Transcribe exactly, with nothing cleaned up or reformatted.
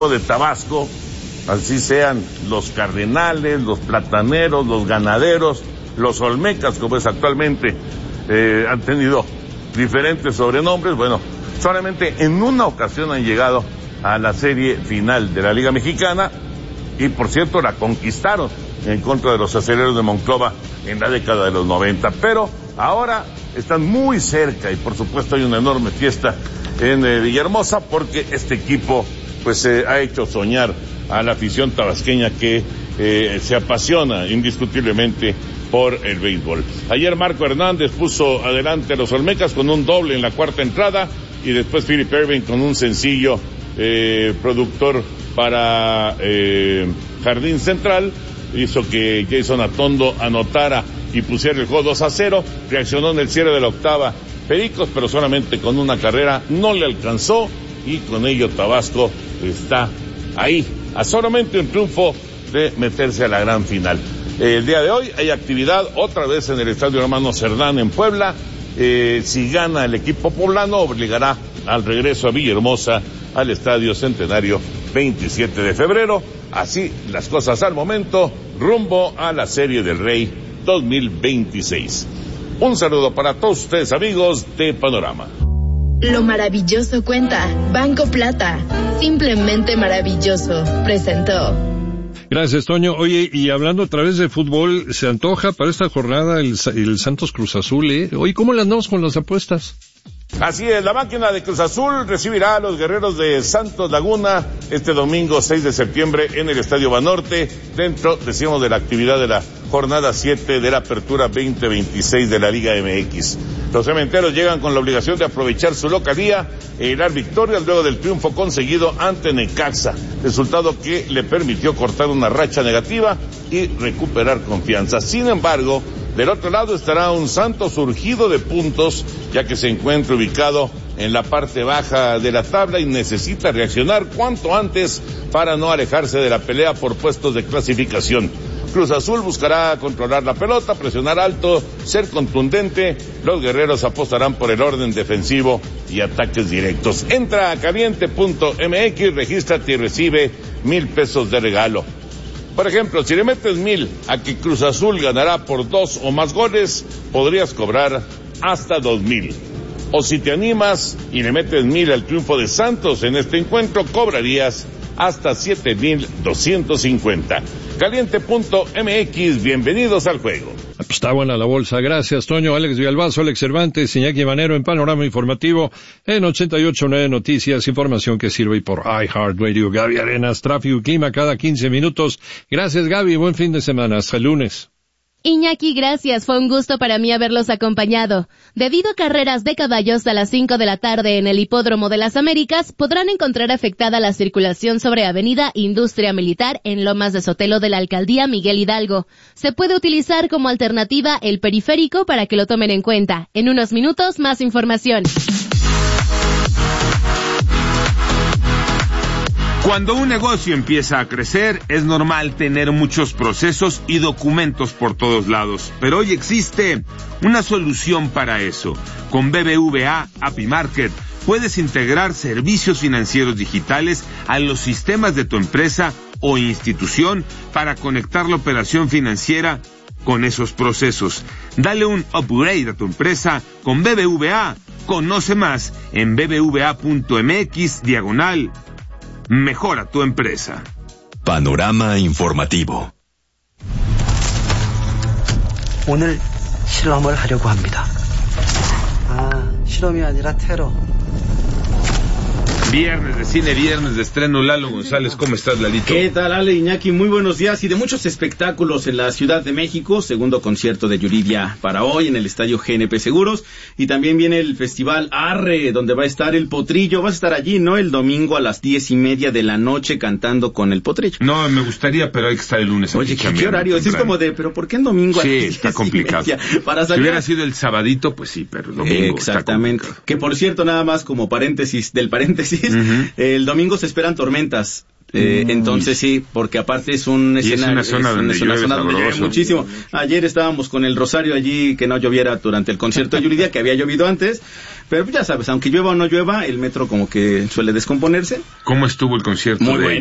de Tabasco, así sean los cardenales, los plataneros, los ganaderos, los olmecas, como es actualmente, eh, han tenido diferentes sobrenombres. Bueno, solamente en una ocasión han llegado a la serie final de la Liga Mexicana y, por cierto, la conquistaron en contra de los Acereros de Monclova en la década de los noventa, pero ahora están muy cerca y, por supuesto, hay una enorme fiesta en eh, Villahermosa porque este equipo pues eh, ha hecho soñar a la afición tabasqueña que eh, se apasiona indiscutiblemente por el béisbol. Ayer Marco Hernández puso adelante a los Olmecas con un doble en la cuarta entrada y después Philip Ervin con un sencillo eh, productor para eh, Jardín Central hizo que Jason Atondo anotara y pusiera el juego dos a cero, reaccionó en el cierre de la octava Pericos, pero solamente con una carrera no le alcanzó y con ello Tabasco está ahí, a solamente un triunfo de meterse a la gran final. El día de hoy hay actividad otra vez en el Estadio Hermano Cerdán en Puebla. Eh, si gana el equipo poblano, obligará al regreso a Villahermosa al Estadio Centenario veintisiete de febrero. Así las cosas al momento, rumbo a la Serie del Rey dos mil veintiséis. Un saludo para todos ustedes, amigos de Panorama. Lo maravilloso cuenta. Banco Plata. Simplemente maravilloso. Presentó. Gracias, Toño. Oye, y hablando a través de fútbol, se antoja para esta jornada el, el Santos Cruz Azul, ¿eh? Oye, ¿cómo le andamos con las apuestas? Así es, la máquina de Cruz Azul recibirá a los guerreros de Santos Laguna este domingo seis de septiembre en el Estadio Banorte, dentro, decíamos, de la actividad de la jornada siete de la apertura veinte veintiséis de la Liga M X. Los cementeros llegan con la obligación de aprovechar su localía e hilar victorias luego del triunfo conseguido ante Necaxa, resultado que le permitió cortar una racha negativa y recuperar confianza. Sin embargo, del otro lado estará un Santos surgido de puntos, ya que se encuentra ubicado en la parte baja de la tabla y necesita reaccionar cuanto antes para no alejarse de la pelea por puestos de clasificación. Cruz Azul buscará controlar la pelota, presionar alto, ser contundente. Los guerreros apostarán por el orden defensivo y ataques directos. Entra a caliente punto m x, regístrate y recibe mil pesos de regalo. Por ejemplo, si le metes mil a que Cruz Azul ganará por dos o más goles, podrías cobrar hasta dos mil. O si te animas y le metes mil al triunfo de Santos en este encuentro, cobrarías hasta siete mil doscientos cincuenta. Caliente punto m x, bienvenidos al juego. Está buena la bolsa, gracias, Toño. Alex Villalbazo, Alex Cervantes, Iñaki Manero en Panorama Informativo en ochenta y ocho punto nueve Noticias, información que sirve por iHeartRadio. Gaby Arenas, tráfico y clima cada quince minutos. Gracias, Gaby, buen fin de semana, hasta el lunes. Iñaki, gracias, fue un gusto para mí haberlos acompañado. Debido a carreras de caballos a las cinco de la tarde en el Hipódromo de las Américas, podrán encontrar afectada la circulación sobre Avenida Industria Militar en Lomas de Sotelo de la Alcaldía Miguel Hidalgo. Se puede utilizar como alternativa el periférico para que lo tomen en cuenta. En unos minutos, más información. Cuando un negocio empieza a crecer, es normal tener muchos procesos y documentos por todos lados. Pero hoy existe una solución para eso. Con B B V A API Market puedes integrar servicios financieros digitales a los sistemas de tu empresa o institución para conectar la operación financiera con esos procesos. Dale un upgrade a tu empresa con B B V A. Conoce más en bbva.mx diagonal. Mejora tu empresa. Panorama informativo. 오늘 실험을 하려고 합니다. 아, 실험이 아니라 테러. Viernes de cine, viernes de estreno. Lalo González, ¿cómo estás, Lalito? ¿Qué tal, Ale, Iñaki? Muy buenos días y de muchos espectáculos en la Ciudad de México. Segundo concierto de Yuridia para hoy en el Estadio G N P Seguros. Y también viene el Festival Arre, donde va a estar el Potrillo. Vas a estar allí, ¿no? El domingo a las diez y media de la noche cantando con el Potrillo. No, me gustaría, pero hay que estar el lunes. Oye, ¿qué, ¿qué horario? Es como de, ¿pero por qué en domingo? Sí, está complicado. Para salir... Si hubiera sido el sabadito, pues sí, pero el domingo. Exactamente. Que por cierto, nada más como paréntesis del paréntesis, uh-huh. El domingo se esperan tormentas. Eh, mm. Entonces sí, porque aparte es un escenario, es una zona es, donde, es una llueve, zona donde llueve muchísimo. Ayer estábamos con el rosario allí, que no lloviera durante el concierto de Yuridia, que había llovido antes, pero ya sabes, aunque llueva o no llueva, el metro como que suele descomponerse. ¿Cómo estuvo el concierto? Muy de... bueno.